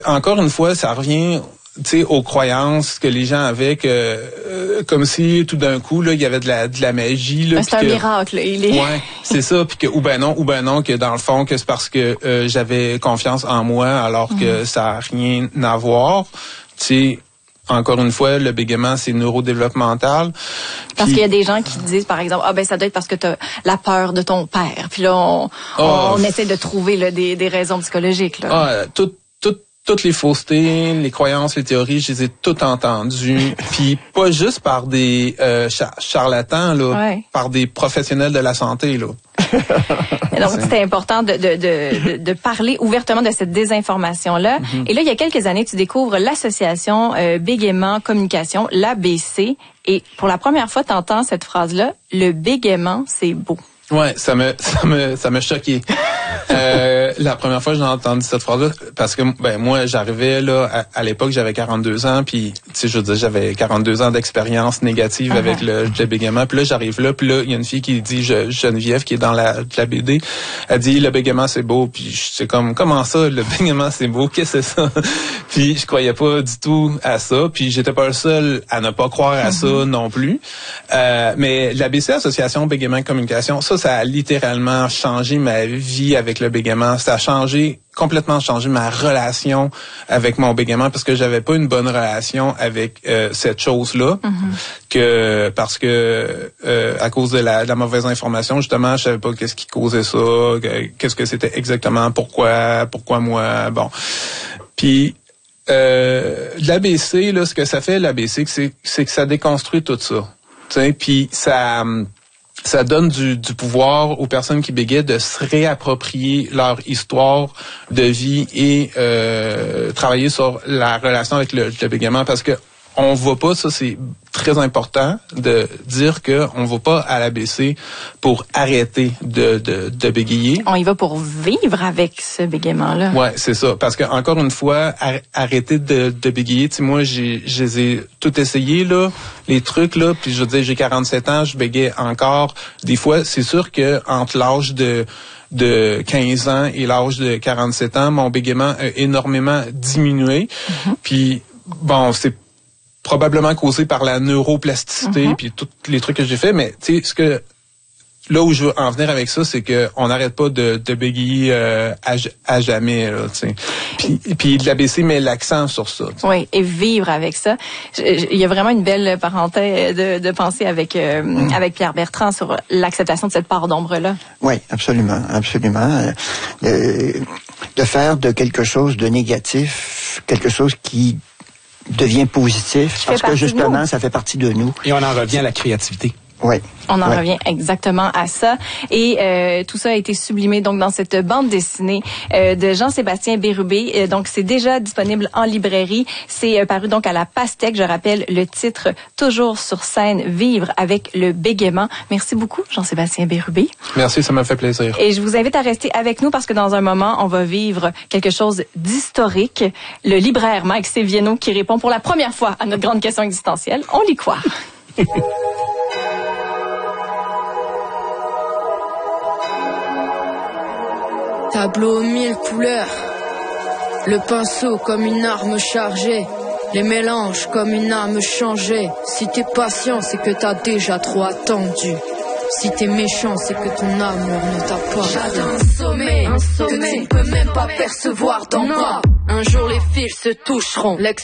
Encore une fois, ça revient aux croyances que les gens avaient que comme si tout d'un coup là il y avait de la magie là. C'est un miracle. Ouais, c'est ça, puis que ou ben non que dans le fond que c'est parce que j'avais confiance en moi alors que ça a rien à voir. Tu sais, encore une fois, le bégaiement, c'est neurodéveloppemental. Parce qu'il y a des gens qui disent, par exemple, ça doit être parce que tu as la peur de ton père. Puis là, on essaie de trouver là, des raisons psychologiques. Là. Toutes les faussetés, les croyances, les théories, je les ai toutes entendues. Puis pas juste par des charlatans, là, par des professionnels de la santé, là. Donc, c'était important de parler ouvertement de cette désinformation-là. Et là, il y a quelques années, tu découvres l'association Bégaiement Communication, l'ABC. Et pour la première fois, tu entends cette phrase-là, le bégaiement, c'est beau. Ouais, ça m'a choqué. La première fois que j'ai entendu cette phrase-là, parce que moi j'arrivais là à l'époque, j'avais 42 ans, puis tu sais, je veux dire, j'avais 42 ans d'expérience négative avec le bégaiement. Puis là j'arrive là, puis là il y a une fille qui dit Geneviève qui est dans la BD, elle dit le bégaiement c'est beau, puis c'est comme comment ça le bégaiement c'est beau, qu'est-ce que c'est ça? Puis je croyais pas du tout à ça, puis j'étais pas le seul à ne pas croire à ça non plus. Mais l'ABC, Association Bégaiement Communication, ça a littéralement changé ma vie avec le bégaiement. Ça a complètement changé ma relation avec mon bégaiement parce que j'avais pas une bonne relation avec cette chose-là. Parce que à cause de la mauvaise information, justement, je savais pas qu'est-ce qui causait ça, qu'est-ce que c'était exactement, pourquoi moi, bon. Puis l'ABC, là, ce que ça fait, l'ABC, c'est que ça déconstruit tout ça. Puis ça donne du pouvoir aux personnes qui bégayent de se réapproprier leur histoire de vie et travailler sur la relation avec le bégaiement parce que on va pas, ça c'est très important de dire que on va pas à l'ABC pour arrêter de bégayer. On y va pour vivre avec ce bégaiement-là. Ouais, c'est ça. Parce que encore une fois, arrêter de bégayer. Tu sais, moi, je les ai tout essayé là, les trucs là. Puis je veux dire, j'ai 47 ans, je bégaye encore. Des fois, c'est sûr que entre l'âge de 15 ans et l'âge de 47 ans, mon bégaiement a énormément diminué. Puis bon, c'est probablement causé par la neuroplasticité puis tous les trucs que j'ai fait, mais tu sais là où je veux en venir avec ça, c'est que on n'arrête pas de bégayer à jamais là, tu sais. Puis l'ABC met l'accent sur ça. T'sais. Oui, et vivre avec ça. Il y a vraiment une belle parenthèse de pensée avec Pierre Bertrand sur l'acceptation de cette part d'ombre là. Oui, absolument. De faire de quelque chose de négatif quelque chose qui devient positif parce que justement ça fait partie de nous. Et on en revient à la créativité. Oui. On en revient exactement à ça. Et tout ça a été sublimé donc dans cette bande dessinée de Jean-Sébastien Bérubé. Donc c'est déjà disponible en librairie. C'est paru donc à la Pastèque. Je rappelle le titre, Toujours sur scène, vivre avec le bégaiement. Merci beaucoup Jean-Sébastien Bérubé. Merci, ça m'a fait plaisir. Et je vous invite à rester avec nous parce que dans un moment, on va vivre quelque chose d'historique. Le libraire Mike Seviano qui répond pour la première fois à notre grande question existentielle. On lit quoi? Tableau aux 1000 couleurs, le pinceau comme une arme chargée, les mélanges comme une âme changée. Si t'es patient, c'est que t'as déjà trop attendu. Si t'es méchant, c'est que ton amour ne t'a pas. J'atteins un sommet que tu ne peux même pas percevoir d'en bas. Un jour les fils se toucheront.